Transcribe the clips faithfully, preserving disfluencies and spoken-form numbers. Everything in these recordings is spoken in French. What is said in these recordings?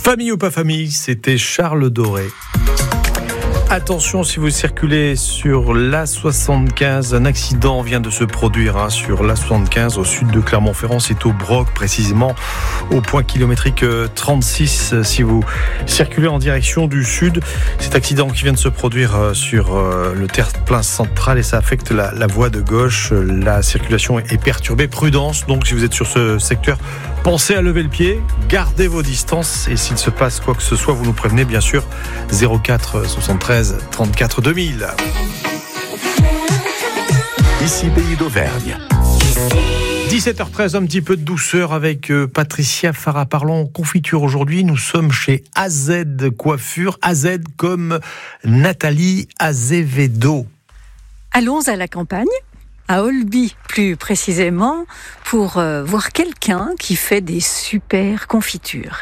Famille ou pas famille, c'était Charles Doré. Attention si vous circulez sur l'A soixante-quinze, un accident vient de se produire hein, sur l'A soixante-quinze au sud de Clermont-Ferrand, c'est au Broc précisément au point kilométrique trente-six si vous circulez en direction du sud. Cet accident qui vient de se produire sur le terre-plein central et ça affecte la, la voie de gauche, la circulation est perturbée, prudence donc si vous êtes sur ce secteur, pensez à lever le pied, gardez vos distances et s'il se passe quoi que ce soit vous nous prévenez bien sûr zéro quatre soixante-treize trente-quatre deux mille. Ici Pays d'Auvergne. dix-sept heures treize, un petit peu de douceur avec Patricia Farah. Parlons confiture aujourd'hui. Nous sommes chez A Z Coiffure. A Z comme Nathalie Azevedo. Allons à la campagne, à Olby plus précisément, pour euh, voir quelqu'un qui fait des super confitures.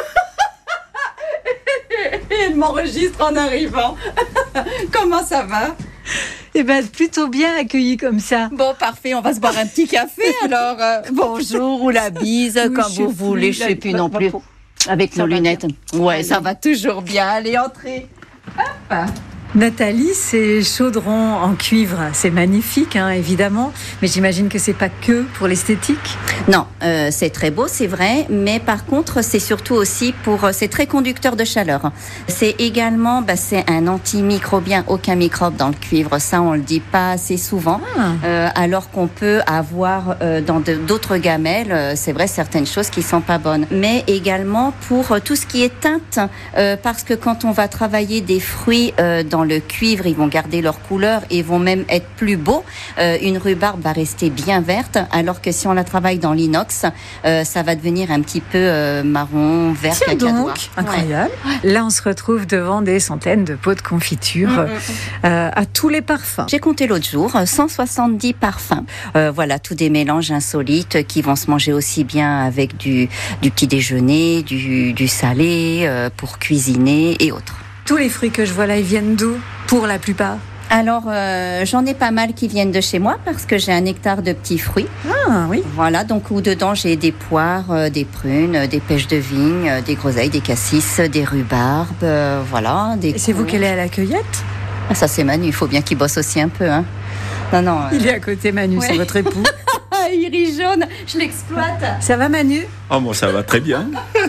Elle m'enregistre en arrivant. Comment ça va ? Eh bien, plutôt bien accueilli comme ça. Bon, parfait, on va se boire un petit café alors. Euh, bonjour ou la bise, Oui, comme je vous sais voulez, plus, je sais plus la- non la- plus. Avec Ça nos va lunettes. Ouais, Allez. ça va toujours bien. Allez, entrez. Hop. Nathalie, ces chaudrons en cuivre, c'est magnifique, hein, évidemment, mais j'imagine que c'est pas que pour l'esthétique. Non, euh, c'est très beau, c'est vrai, mais par contre, c'est surtout aussi pour, c'est très conducteur de chaleur. C'est également, bah, c'est un antimicrobien, aucun microbe dans le cuivre. Ça, on le dit pas assez souvent. Ah. Euh, alors qu'on peut avoir euh, dans de- d'autres gamelles, euh, c'est vrai, certaines choses qui sont pas bonnes. Mais également pour euh, tout ce qui est teinte, euh, parce que quand on va travailler des fruits euh, dans le cuivre, ils vont garder leur couleur et vont même être plus beaux. Euh, une rhubarbe va rester bien verte, alors que si on la travaille dans l'inox, euh, ça va devenir un petit peu euh, marron, vert, Tiens cacadois. donc, incroyable. Là, on se retrouve devant des centaines de pots de confiture Mm, mm, euh, à tous les parfums. J'ai compté l'autre jour, cent soixante-dix parfums. Euh, voilà, tous des mélanges insolites qui vont se manger aussi bien avec du, du petit déjeuner, du, du salé, euh, pour cuisiner et autres. Tous les fruits que je vois là, ils viennent d'où, pour la plupart? Alors, euh, j'en ai pas mal qui viennent de chez moi parce que j'ai un hectare de petits fruits. Ah oui. Voilà, donc où dedans j'ai des poires, euh, des prunes, euh, des pêches de vigne, euh, des groseilles, des cassis, des rhubarbes, euh, voilà. Des Et c'est vous courges. qui allez à la cueillette? Ah, ça c'est Manu, il faut bien qu'il bosse aussi un peu. Hein. Non, non. euh, Il est à côté, Manu, Ouais. c'est votre époux. Ah, il rit jaune, je l'exploite. Ça va, Manu? Oh, bon, ça va très bien.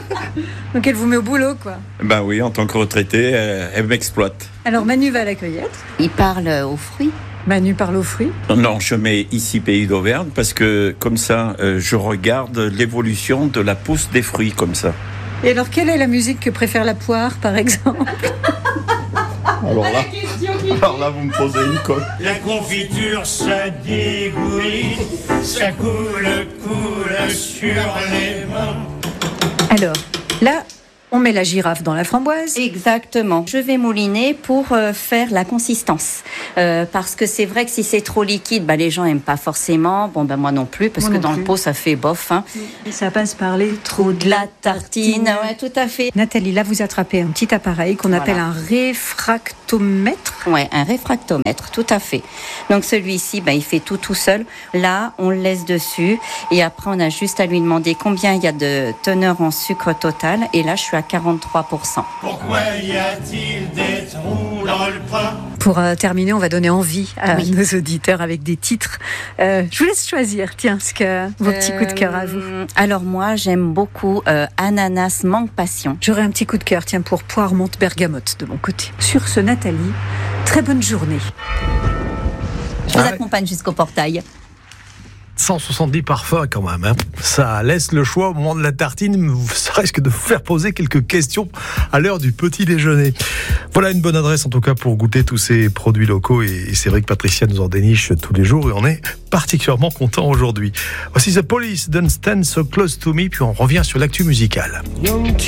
Donc elle vous met au boulot, quoi. Ben oui, en tant que retraité, elle, elle m'exploite. Alors Manu va à la cueillette. Il parle aux fruits. Manu parle aux fruits. Non, je mets ici Pays d'Auvergne parce que comme ça, euh, je regarde l'évolution de la pousse des fruits comme ça. Et alors, quelle est la musique que préfère la poire, par exemple? Alors là, alors là vous me posez une colle. La confiture, ça dégouline, ça coule, coule sur les mains. Alors, là, on met la girafe dans la framboise. Exactement. Je vais mouliner pour euh, faire la consistance. Euh, parce que c'est vrai que si c'est trop liquide, bah, les gens aiment pas forcément. Bon, ben moi non plus, parce Moi que non dans plus. le pot, ça fait bof. Hein. Ça passe par les trous De la tartine, ouais, tout à fait. Nathalie, là, vous attrapez un petit appareil qu'on Voilà. appelle un réfractomètre. Ouais, un réfractomètre, tout à fait. Donc celui-ci, ben, il fait tout tout seul. Là, on le laisse dessus et après, on a juste à lui demander combien il y a de teneur en sucre total. Et là, je suis à quarante-trois pour cent. Pourquoi y a-t-il des trous dans le pain? Pour euh, terminer, on va donner envie à Oui. nos auditeurs avec des titres. Euh, je vous laisse choisir, tiens, ce que, vos petits coups de cœur à vous. Euh, Alors moi, j'aime beaucoup euh, Ananas Mangue Passion. J'aurais un petit coup de cœur, tiens, pour Poire Monte Bergamote de mon côté. Sur ce, Nathalie, très bonne journée. Je vous Ah ouais. accompagne jusqu'au portail. cent soixante-dix parfums quand même. Hein. Ça laisse le choix au moment de la tartine, ça risque de vous faire poser quelques questions à l'heure du petit déjeuner. Voilà une bonne adresse en tout cas pour goûter tous ces produits locaux et c'est vrai que Patricia nous en déniche tous les jours et on est particulièrement content aujourd'hui. Voici The Police, Don't Stand So Close To Me, puis on revient sur l'actu musicale. Don't